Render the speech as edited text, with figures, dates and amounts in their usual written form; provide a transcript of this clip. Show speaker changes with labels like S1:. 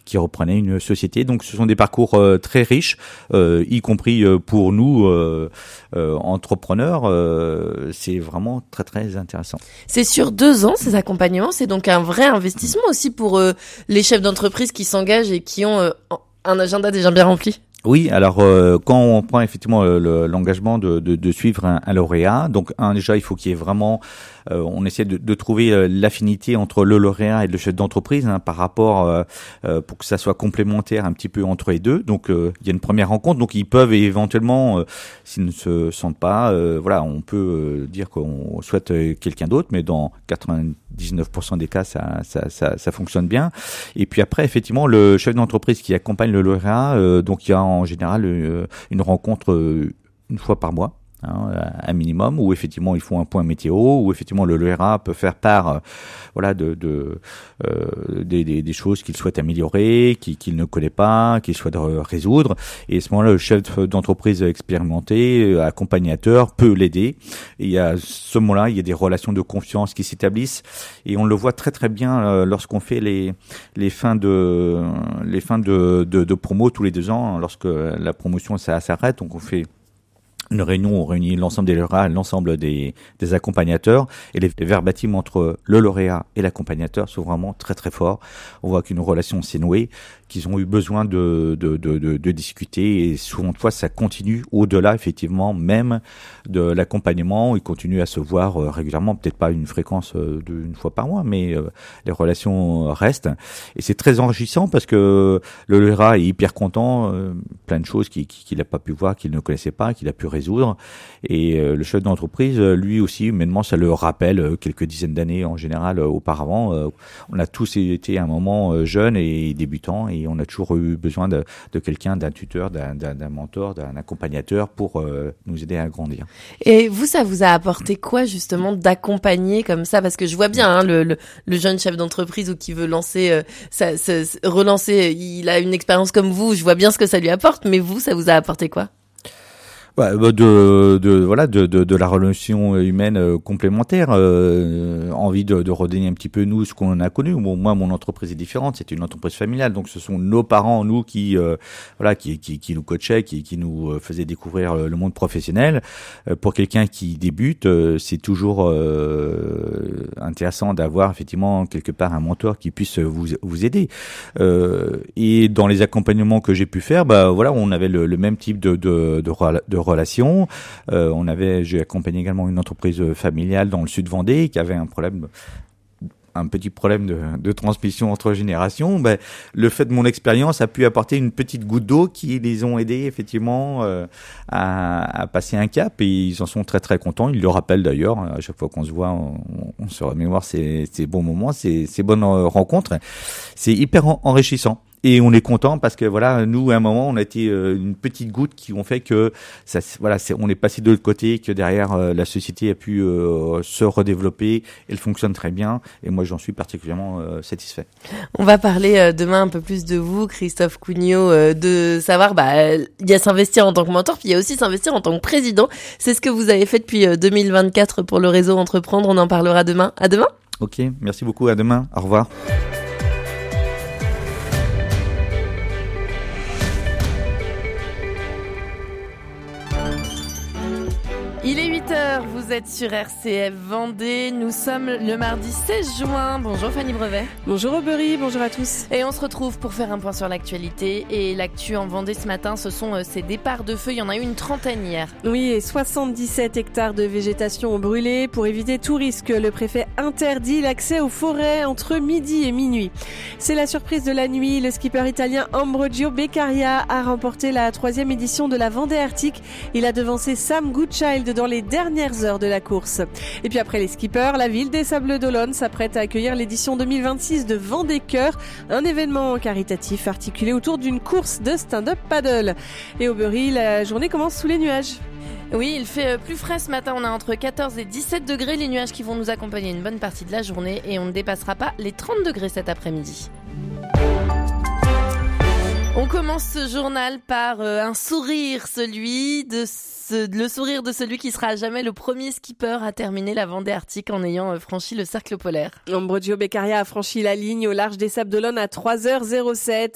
S1: qui reprenait une société. Donc ce sont des parcours très riches, y compris pour nous entrepreneurs. C'est vraiment très très intéressant.
S2: C'est sur 2 ans ces accompagnements, c'est donc un vrai investissement aussi pour les chefs d'entreprise qui s'engagent et qui ont un agenda déjà bien rempli.
S1: Oui, alors quand on prend effectivement l'engagement de suivre un lauréat, donc déjà il faut qu'il y ait vraiment, on essaie de trouver l'affinité entre le lauréat et le chef d'entreprise par rapport pour que ça soit complémentaire un petit peu entre les deux. Donc il y a une première rencontre, donc ils peuvent éventuellement, s'ils ne se sentent pas, voilà, on peut dire qu'on souhaite quelqu'un d'autre, mais dans 99% des cas ça fonctionne bien. Et puis après effectivement le chef d'entreprise qui accompagne le lauréat, donc il y a en général une rencontre une fois par mois, un minimum, où effectivement ils font un point météo, où effectivement le lauréat peut faire part voilà des choses qu'il souhaite améliorer, qu'il ne connaît pas, qu'il souhaite résoudre. Et à ce moment-là, le chef d'entreprise expérimenté, accompagnateur, peut l'aider. Et à ce moment-là, il y a des relations de confiance qui s'établissent, et on le voit très très bien lorsqu'on fait les fins de promo tous les 2 ans, lorsque la promotion ça s'arrête. Donc on fait une réunion, on réunit l'ensemble des lauréats, l'ensemble des accompagnateurs, et les verbatims entre le lauréat et l'accompagnateur sont vraiment très très forts. On voit qu'une relation s'est nouée, qu'ils ont eu besoin de discuter, et souvent de fois ça continue au-delà effectivement même de l'accompagnement. Ils continuent à se voir régulièrement, peut-être pas une fréquence d'une fois par mois, mais les relations restent, et c'est très enrichissant parce que le lauréat est hyper content, plein de choses qu'il n'a pas pu voir, qu'il ne connaissait pas, qu'il a pu résoudre, et le chef d'entreprise lui aussi humainement ça le rappelle quelques dizaines d'années en général auparavant. On a tous été à un moment jeunes et débutants, et on a toujours eu besoin de quelqu'un, d'un tuteur, d'un mentor, d'un accompagnateur pour nous aider à grandir.
S2: Et vous, ça vous a apporté quoi justement d'accompagner comme ça? Parce que je vois bien le jeune chef d'entreprise ou qui veut relancer, il a une expérience comme vous, je vois bien ce que ça lui apporte, mais vous, ça vous a apporté quoi?
S1: Ouais, de la relation humaine complémentaire, envie de redonner un petit peu nous ce qu'on a connu. Bon, moi mon entreprise est différente, c'est une entreprise familiale, donc ce sont nos parents nous qui nous coachaient, qui nous faisaient découvrir le monde professionnel. Pour quelqu'un qui débute, c'est toujours intéressant d'avoir effectivement quelque part un mentor qui puisse vous aider. Et dans les accompagnements que j'ai pu faire, on avait le même type de relations. J'ai accompagné également une entreprise familiale dans le sud Vendée qui avait un petit problème de transmission entre générations. Le fait de mon expérience a pu apporter une petite goutte d'eau qui les ont aidés effectivement à passer un cap, et ils en sont très très contents. Ils le rappellent d'ailleurs à chaque fois qu'on se voit, on se remémore ces bons moments, ces bonnes rencontres. C'est hyper enrichissant. Et on est content parce que voilà, nous à un moment on a été une petite goutte qui ont fait que on est passé de l'autre côté, que derrière la société a pu se redévelopper. Elle fonctionne très bien, et moi j'en suis particulièrement satisfait.
S2: On va parler demain un peu plus de vous, Christophe Cugnot, de savoir il y a s'investir en tant que mentor, puis il y a aussi s'investir en tant que président. C'est ce que vous avez fait depuis 2024 pour le réseau Entreprendre. On en parlera demain. À demain.
S1: Ok, merci beaucoup. À demain. Au revoir.
S2: Il est 8h, vous êtes sur RCF Vendée, nous sommes le mardi 16 juin. Bonjour Fanny Brevet.
S3: Bonjour Aubery, bonjour à tous.
S2: Et on se retrouve pour faire un point sur l'actualité. Et l'actu en Vendée ce matin, ce sont ces départs de feu, il y en a eu une trentaine hier.
S3: Oui, et 77 hectares de végétation ont brûlé. Pour éviter tout risque, le préfet interdit l'accès aux forêts entre midi et minuit. C'est la surprise de la nuit, le skipper italien Ambrogio Beccaria a remporté la 3e édition de la Vendée Arctique. Il a devancé Sam Goodchild dans les dernières heures de la course. Et puis après les skippers, la ville des Sables-d'Olonne s'apprête à accueillir l'édition 2026 de Vendée Cœur, un événement caritatif articulé autour d'une course de stand-up paddle. Et au Aubery, la journée commence sous les nuages.
S2: Oui, il fait plus frais ce matin, on a entre 14 et 17 degrés, les nuages qui vont nous accompagner une bonne partie de la journée, et on ne dépassera pas les 30 degrés cet après-midi. On commence ce journal par un sourire, le sourire de celui qui sera à jamais le premier skipper à terminer la Vendée Arctique en ayant franchi le cercle polaire.
S3: Ambrogio Beccaria a franchi la ligne au large des Sables-d'Olonne à 3h07.